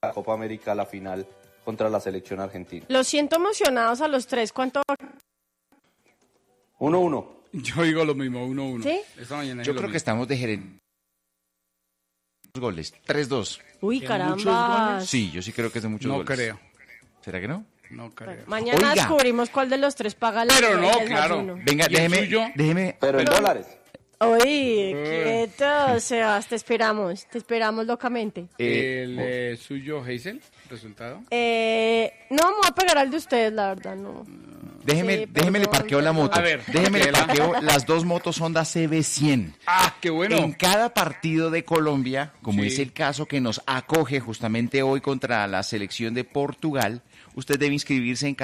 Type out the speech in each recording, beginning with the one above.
la Copa América a la final contra la selección argentina. Los siento emocionados a los tres. ¿Cuánto? 1-1. Yo digo lo mismo, 1-1. ¿Sí? Esta mañana Yo creo que estamos de gerente. Goles, 3-2. Uy, ¿De caramba. muchos goles? Sí, yo sí creo que es de muchos No goles. creo, ¿Será que no? no creo. Mañana Oiga. descubrimos cuál de los tres paga la Pero no, el claro. desayuno. Venga, ¿Y el suyo? déjeme. Pero en dólares. Uy, quieto, Sebas, te esperamos locamente. ¿El suyo, Hazel, resultado? No, me voy a pegar al de ustedes, la verdad, no. Déjeme le perdón, parqueo la moto. A ver, Déjeme le parquéela. parqueo las dos motos Honda CB100. ¡Ah, qué bueno! En cada partido de Colombia, como Sí. es el caso que nos acoge justamente hoy contra la selección de Portugal, usted debe inscribirse en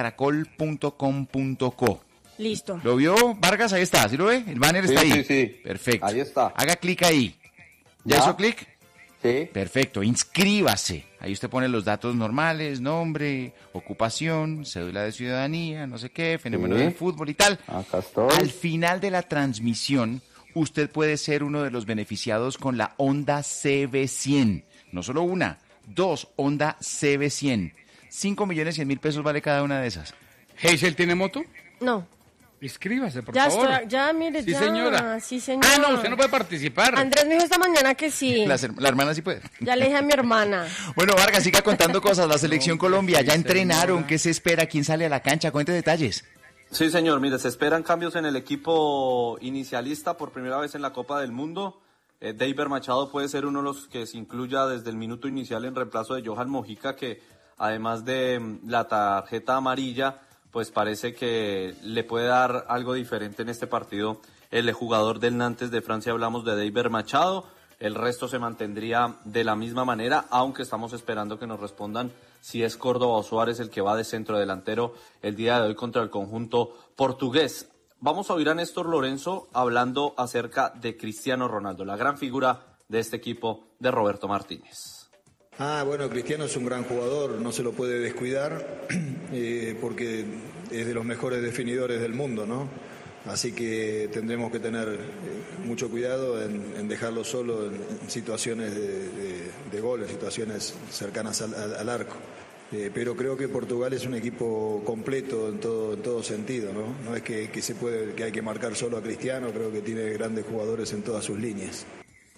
caracol.com.co. Listo. ¿Lo vio, Vargas? Ahí está, ¿sí lo ve? El banner está Sí, ahí. sí. Perfecto. Ahí está. Haga clic ahí. ¿Ya ¿Ya? hizo clic? Sí. Perfecto, inscríbase. Ahí usted pone los datos normales, nombre, ocupación, cédula de ciudadanía, no sé qué, fenómeno Sí. del fútbol y tal. Acá estoy. Al final de la transmisión, usted puede ser uno de los beneficiados con la Honda CB100. No solo una, dos Honda CB100. 5.100.000 pesos vale cada una de esas. ¿Hazel tiene moto? No. Inscríbase, por Ya favor. estoy, ya, mire, Sí, ya. señora. Sí, señor. Ah, no, usted no puede participar. Andrés me dijo esta mañana que sí. La hermana sí puede. Ya le dije a mi hermana. Bueno, Vargas, siga contando cosas. La selección Colombia, ya sí, entrenaron. señora. ¿Qué se espera? ¿Quién sale a la cancha? Cuente detalles. Sí, señor. Mire, se esperan cambios en el equipo inicialista por primera vez en la Copa del Mundo. Deiber Machado puede ser uno de los que se incluya desde el minuto inicial en reemplazo de Johan Mojica, que además de la tarjeta amarilla, pues parece que le puede dar algo diferente en este partido el jugador del Nantes de Francia. Hablamos de Deiber Machado. El resto se mantendría de la misma manera, aunque estamos esperando que nos respondan si es Córdoba o Suárez el que va de centro delantero el día de hoy contra el conjunto portugués. Vamos a oír a Néstor Lorenzo hablando acerca de Cristiano Ronaldo, la gran figura de este equipo de Roberto Martínez. Bueno, Cristiano es un gran jugador, no se lo puede descuidar porque es de los mejores definidores del mundo, ¿no? Así que tendremos que tener mucho cuidado en dejarlo solo en situaciones de gol, en situaciones cercanas al arco. Pero creo que Portugal es un equipo completo en todo sentido, ¿no? No es que hay que marcar solo a Cristiano, creo que tiene grandes jugadores en todas sus líneas.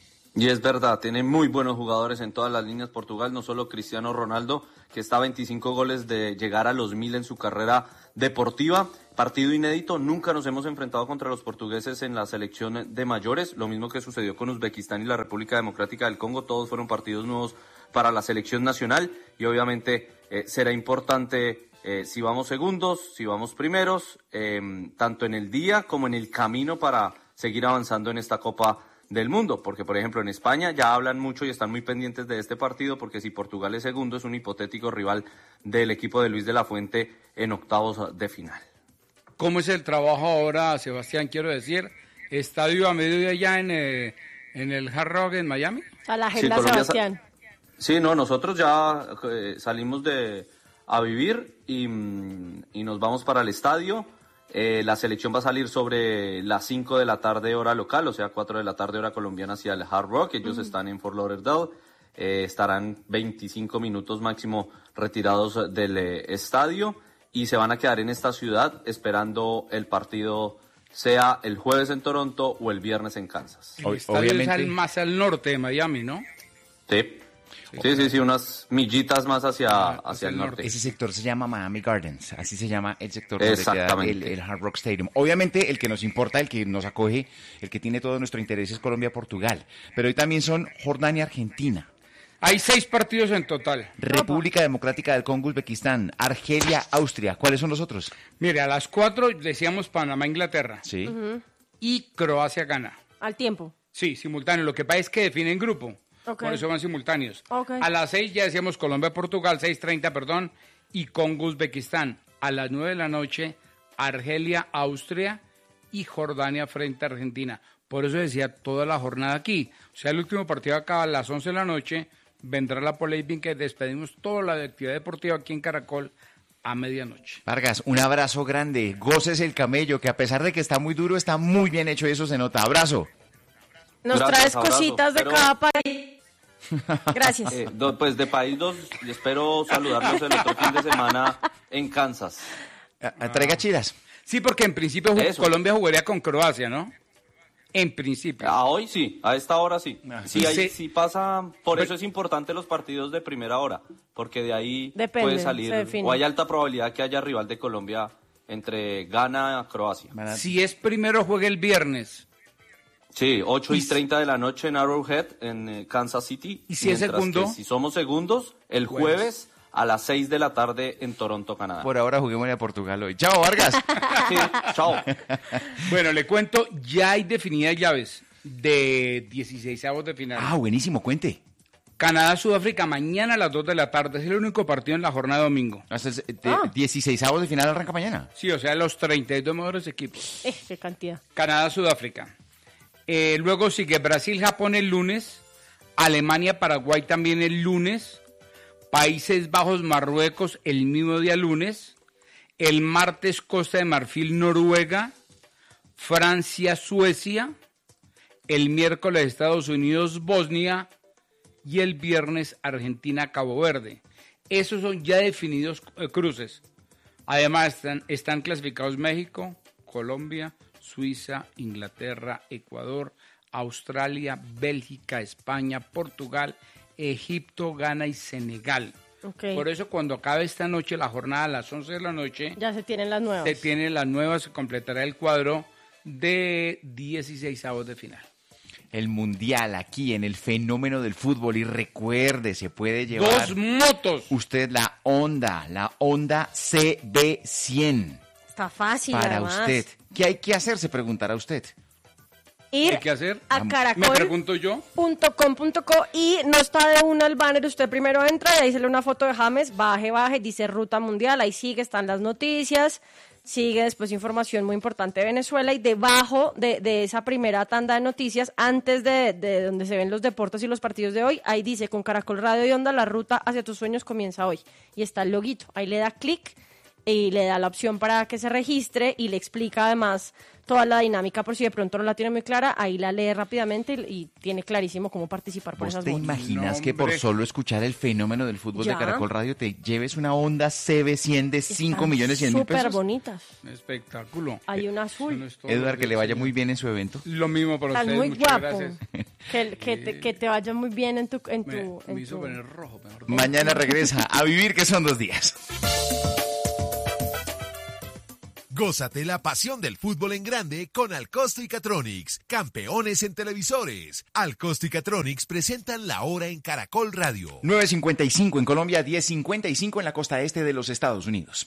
Y es verdad, tiene muy buenos jugadores en todas las líneas Portugal, no solo Cristiano Ronaldo, que está a 25 goles de llegar a los 1000 en su carrera deportiva. Partido inédito, nunca nos hemos enfrentado contra los portugueses en la selección de mayores, lo mismo que sucedió con Uzbekistán y la República Democrática del Congo, todos fueron partidos nuevos para la selección nacional y obviamente será importante si vamos segundos, si vamos primeros, tanto en el día como en el camino para seguir avanzando en esta Copa del Mundo, porque por ejemplo en España ya hablan mucho y están muy pendientes de este partido, porque si Portugal es segundo es un hipotético rival del equipo de Luis de la Fuente en octavos de final. ¿Cómo es el trabajo ahora, Sebastián? Quiero decir, estadio a mediodía ya en el Hard Rock en Miami. A la agenda, Sí, Colombia Sebastián. Sí, no, nosotros ya salimos a vivir y nos vamos para el estadio. La selección va a salir sobre las 5 de la tarde hora local, o sea 4 de la tarde hora colombiana hacia el Hard Rock. Ellos están en Fort Lauderdale, estarán 25 minutos máximo retirados del estadio y se van a quedar en esta ciudad esperando el partido, sea el jueves en Toronto o el viernes en Kansas. El estadio es más al norte de Miami, ¿no? Sí. Sí, unas millitas más hacia el norte. Ese sector se llama Miami Gardens, así se llama el sector donde queda el Hard Rock Stadium. Obviamente el que nos importa, el que nos acoge, el que tiene todo nuestro interés es Colombia-Portugal, pero hoy también son Jordania-Argentina. Hay 6 partidos en total. República Democrática del Congo, Uzbekistán, Argelia, Austria. ¿Cuáles son los otros? Mire, a las 4 decíamos Panamá-Inglaterra. Sí. Y Croacia-Ghana. Al tiempo. Sí, simultáneo. Lo que pasa es que definen grupo. Okay. Por eso van simultáneos. Okay. A las 6 ya decíamos Colombia-Portugal, 6:30, perdón, y Congo-Uzbekistán. A las 9 de la noche, Argelia-Austria y Jordania frente a Argentina. Por eso decía toda la jornada aquí. O sea, el último partido acaba a las 11 de la noche, vendrá la Poleivín, que despedimos toda la actividad deportiva aquí en Caracol a medianoche. Vargas, un abrazo grande. Goces el camello, que a pesar de que está muy duro, está muy bien hecho y eso se nota. Abrazo. Nos Gracias, traes abrazo. cositas de Pero cada país. Gracias. Pues de país 2, espero saludarlos el otro fin de semana en Kansas. Traiga chidas. Sí, porque en principio Eso. Colombia jugaría con Croacia, ¿no? En principio. Hoy sí, a esta hora sí. Sí. Sí pasa, por eso es importante los partidos de primera hora, porque de ahí Depende, puede se salir, define. o hay alta probabilidad que haya rival de Colombia entre Ghana y Croacia. Si es primero, juegue el viernes. Sí, 8:30 de la noche en Arrowhead, en Kansas City. ¿Y si es Mientras segundo? que si somos segundos, el jueves a las 6 de la tarde en Toronto, Canadá. Por ahora juguémosle a Portugal hoy. Chao, Vargas. Sí, chao. Bueno, le cuento, ya hay definidas llaves de 16avos de final. Buenísimo, cuente. Canadá-Sudáfrica mañana a las 2 de la tarde. Es el único partido en la jornada de domingo. Hasta 16avos de final arranca mañana. Sí, o sea, los 32 mejores equipos. Qué cantidad. Canadá-Sudáfrica. Luego sigue Brasil-Japón el lunes. Alemania-Paraguay también el lunes. Países Bajos-Marruecos el mismo día lunes. El martes Costa de Marfil-Noruega. Francia-Suecia. El miércoles Estados Unidos-Bosnia. Y el viernes Argentina-Cabo Verde. Esos son ya definidos cruces. Además están clasificados México, Colombia, Suiza, Inglaterra, Ecuador, Australia, Bélgica, España, Portugal, Egipto, Ghana y Senegal. Okay. Por eso cuando acabe esta noche la jornada a las 11 de la noche, Ya se tienen las nuevas. se tiene las nuevas, se completará el cuadro de 16avos de final. El Mundial aquí en el fenómeno del fútbol. Y recuerde, se puede llevar 2 motos. usted la Honda CB100 Está fácil, para además. usted. ¿Qué hay que hacer? Se preguntará usted. Ir ¿Qué hay que hacer? a Me caracol.com.co pregunto yo. y no está de una el banner, usted primero entra y ahí sale una foto de James, baje, dice Ruta Mundial, ahí sigue, están las noticias, sigue después información muy importante de Venezuela y debajo de esa primera tanda de noticias, antes de donde se ven los deportes y los partidos de hoy, ahí dice con Caracol Radio y Onda, la ruta hacia tus sueños comienza hoy. Y está el loguito, ahí le da clic y le da la opción para que se registre y le explica además toda la dinámica por si de pronto no la tiene muy clara, ahí la lee rápidamente y tiene clarísimo cómo participar por ¿Vos esas te botas. imaginas No, que por hombre. solo escuchar el fenómeno del fútbol Ya. de Caracol Radio te lleves una Honda CB100 de 5.100.000 Súper pesos? bonitas. Espectáculo. Hay una Eso no azul. es todo Edward, lo que le vaya muy bien en su evento. Lo mismo para Estás ustedes, muy muchas guapo. gracias. Que te vaya muy bien en tu... Me hizo poner rojo, mejor. Mañana regresa a vivir, que son 2 días. Gózate la pasión del fútbol en grande con Alcosto y Catronics, campeones en televisores. Alcosto y Catronics presentan La Hora en Caracol Radio. 9:55 en Colombia, 10:55 en la costa este de los Estados Unidos.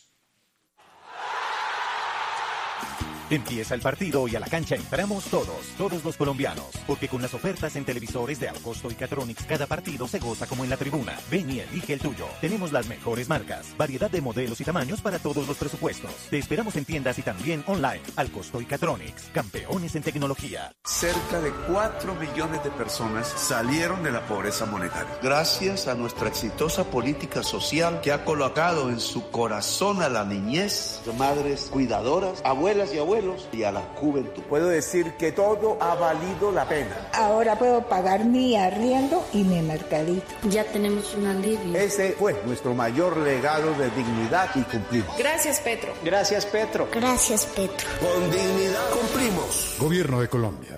Empieza el partido y a la cancha entramos todos los colombianos, porque con las ofertas en televisores de Alcosto y Catronics cada partido se goza como en la tribuna. Ven y elige el tuyo. Tenemos las mejores marcas, variedad de modelos y tamaños para todos los presupuestos. Te esperamos en tiendas y también online. Alcosto y Catronics, campeones en tecnología. Cerca de 4 millones de personas salieron de la pobreza monetaria. Gracias a nuestra exitosa política social que ha colocado en su corazón a la niñez, madres cuidadoras, abuelas y abuelos y a la juventud. Puedo decir que todo ha valido la pena. Ahora puedo pagar mi arriendo y mi mercadito. Ya tenemos un alivio. Ese fue nuestro mayor legado de dignidad y cumplimos. Gracias, Petro. Gracias, Petro. Gracias, Petro. Con dignidad cumplimos. Gobierno de Colombia.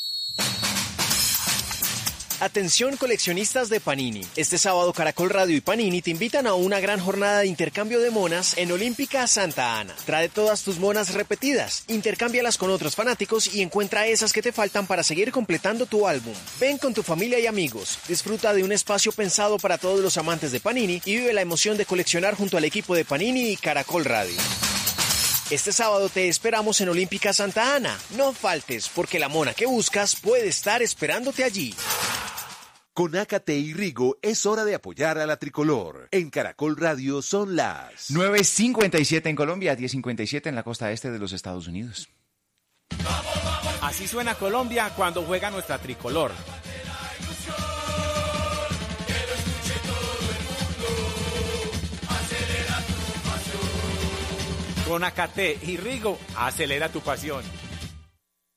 Atención coleccionistas de Panini. Este sábado Caracol Radio y Panini te invitan a una gran jornada de intercambio de monas en Olímpica Santa Ana. Trae todas tus monas repetidas, intercámbialas con otros fanáticos y encuentra esas que te faltan para seguir completando tu álbum. Ven con tu familia y amigos, disfruta de un espacio pensado para todos los amantes de Panini y vive la emoción de coleccionar junto al equipo de Panini y Caracol Radio. Este sábado te esperamos en Olímpica Santa Ana. No faltes, porque la mona que buscas puede estar esperándote allí. Con Ácate y Rigo es hora de apoyar a la tricolor. En Caracol Radio son las 9:57 en Colombia, 10:57 en la costa este de los Estados Unidos. Así suena Colombia cuando juega nuestra tricolor. Con Ácate y Rigo, acelera tu pasión.